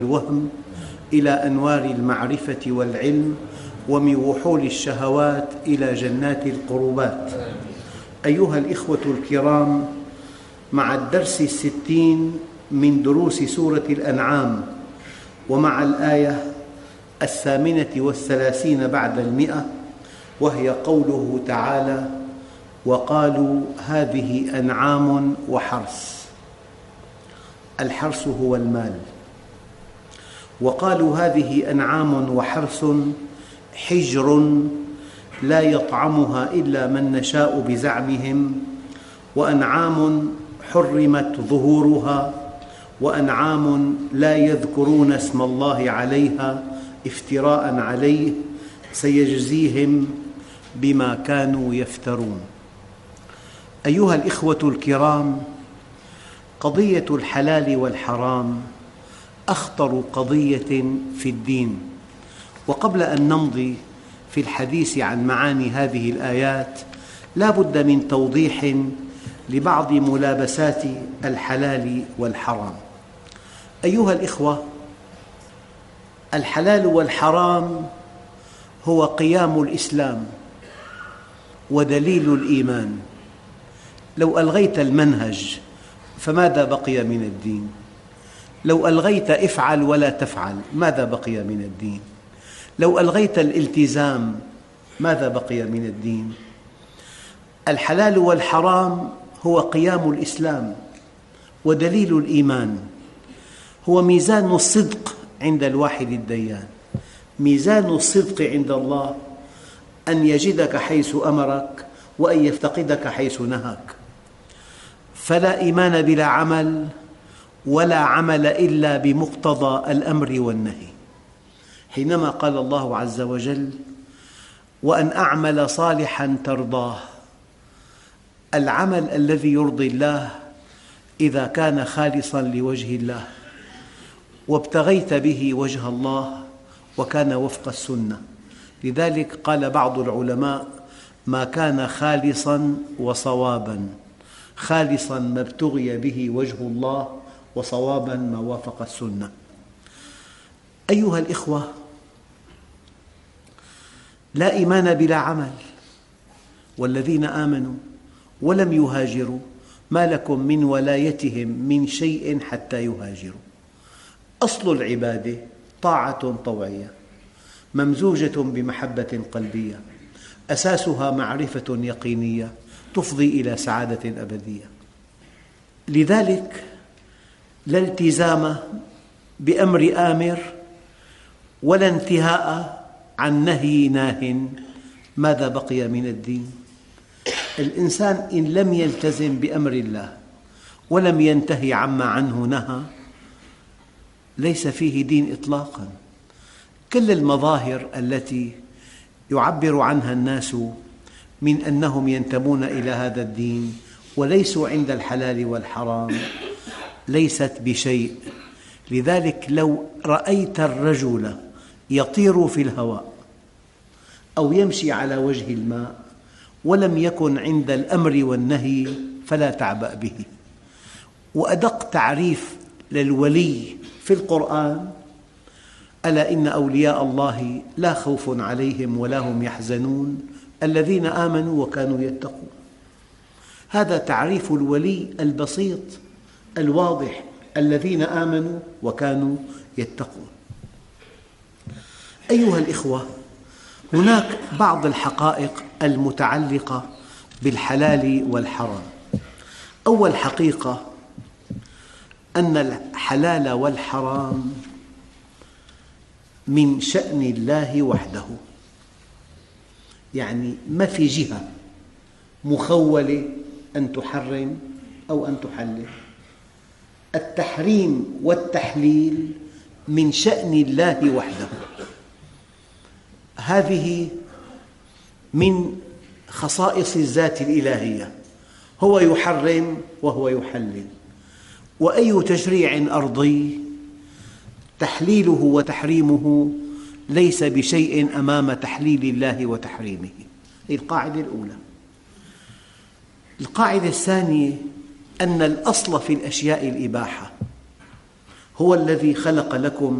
الوهم إلى أنوار المعرفة والعلم، ومن وحول الشهوات إلى جنات القربات. أيها الإخوة الكرام، مع الدرس 60 من دروس سورة الأنعام، ومع الآية 38 بعد 100، وهي قوله تعالى: وقالوا هذه أنعام وحرث. الحرث هو المال. وقالوا هذه أنعام وحرث حجر لا يطعمها إلا من نشاء بزعمهم، وأنعام حرمت ظهورها، وأنعام لا يذكرون اسم الله عليها افتراء عليه، سيجزيهم بما كانوا يفترون. أيها الإخوة الكرام، قضية الحلال والحرام أخطر قضية في الدين. وقبل أن نمضي في الحديث عن معاني هذه الآيات، لا بد من توضيح لبعض ملابسات الحلال والحرام. أيها الإخوة، الحلال والحرام هو قيام الإسلام ودليل الإيمان. لو ألغيت المنهج فماذا بقي من الدين؟ لو ألغيت افعل ولا تفعل ماذا بقي من الدين؟ لو ألغيت الالتزام ماذا بقي من الدين؟ الحلال والحرام هو قيام الإسلام ودليل الإيمان، هو ميزان الصدق عند الواحد الديان. ميزان الصدق عند الله أن يجدك حيث أمرك وأن يفتقدك حيث نهاك. فلا إيمان بلا عمل، ولا عمل إلا بمقتضى الأمر والنهي. حينما قال الله عز وجل: وأن أعمل صالحاً ترضاه، العمل الذي يرضي الله إذا كان خالصاً لوجه الله وابتغيت به وجه الله وكان وفق السنة. لذلك قال بعض العلماء: ما كان خالصاً وصواباً، خالصاً ما ابتغي به وجه الله، وصواباً ما وافق السنة. أيها الإخوة، لا إيمان بلا عمل. والذين آمنوا ولم يهاجروا ما لكم من ولايتهم من شيء حتى يهاجروا. أصل العبادة طاعة طوعية ممزوجة بمحبة قلبية، أساسها معرفة يقينية تفضي إلى سعادة أبدية. لذلك لا التزام بأمر آمر، ولا انتهاء عن نهي ناه. ماذا بقي من الدين؟ الإنسان إن لم يلتزم بأمر الله ولم ينتهي عما عنه نهى ليس فيه دين إطلاقاً. كل المظاهر التي يعبر عنها الناس من أنهم ينتمون إلى هذا الدين وليسوا عند الحلال والحرام ليست بشيء. لذلك لو رأيت الرجل يطير في الهواء أو يمشي على وجه الماء ولم يكن عند الأمر والنهي فلا تعبأ به. وأدق تعريف للولي في القرآن: ألا إن أولياء الله لا خوف عليهم ولا هم يحزنون الذين آمنوا وكانوا يتقون. هذا تعريف الولي البسيط الواضح: الذين آمنوا وكانوا يتقون. أيها الإخوة، هناك بعض الحقائق المتعلقة بالحلال والحرام. أول حقيقة أن الحلال والحرام من شأن الله وحده، يعني ما في جهة مخولة أن تحرم أو أن تحلل. التحريم والتحليل من شأن الله وحده. هذه من خصائص الذات الإلهية، هو يحرم وهو يحلل. وأي تشريع أرضي تحليله وتحريمه ليس بشيء أمام تحليل الله وتحريمه. هذه القاعدة الأولى. القاعدة الثانية أن الأصل في الأشياء الإباحة، هو الذي خلق لكم